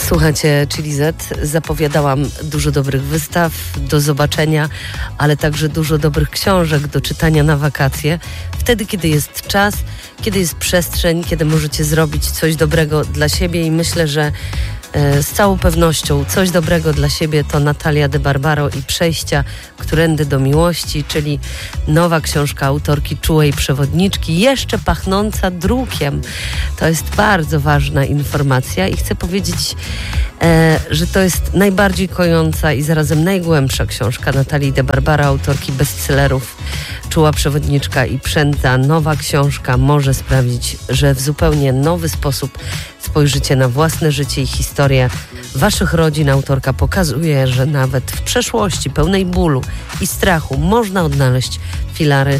Słuchajcie, Chili Z, zapowiadałam dużo dobrych wystaw do zobaczenia, ale także dużo dobrych książek do czytania na wakacje. Wtedy, kiedy jest czas, kiedy jest przestrzeń, kiedy możecie zrobić coś dobrego dla siebie i myślę, że z całą pewnością coś dobrego dla siebie to Natalia de Barbaro i Przejścia Którędy do Miłości, czyli nowa książka autorki Czułej Przewodniczki, jeszcze pachnąca drukiem. To jest bardzo ważna informacja i chcę powiedzieć, że to jest najbardziej kojąca i zarazem najgłębsza książka Natalii de Barbaro, autorki bestsellerów Czuła Przewodniczka i Przęta. Nowa książka może sprawić, że w zupełnie nowy sposób spojrzycie na własne życie i historię waszych rodzin. Autorka pokazuje, że nawet w przeszłości pełnej bólu i strachu można odnaleźć filary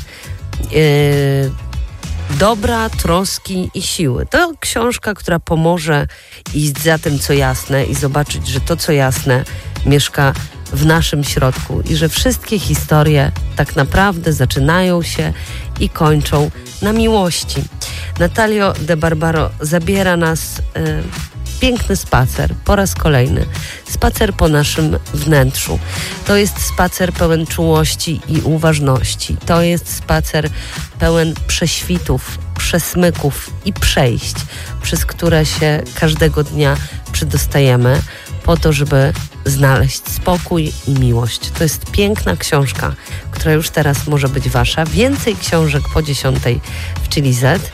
dobra, troski i siły. To książka, która pomoże iść za tym, co jasne i zobaczyć, że to, co jasne, mieszka w naszym środku i że wszystkie historie tak naprawdę zaczynają się i kończą na miłości. Natalio de Barbaro zabiera nas piękny spacer, po raz kolejny. Spacer po naszym wnętrzu. To jest spacer pełen czułości i uważności. To jest spacer pełen prześwitów, przesmyków i przejść, przez które się każdego dnia przedostajemy po to, żeby znaleźć spokój i miłość. To jest piękna książka, która już teraz może być wasza. Więcej książek po 10 w Chili Z.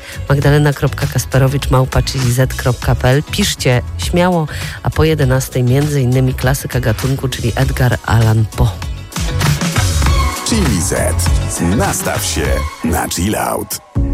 magdalena.kasperowicz@chiliz.pl. Piszcie śmiało, a po 11 między innymi klasyka gatunku, czyli Edgar Allan Poe. Chili Z. Nastaw się na chill out.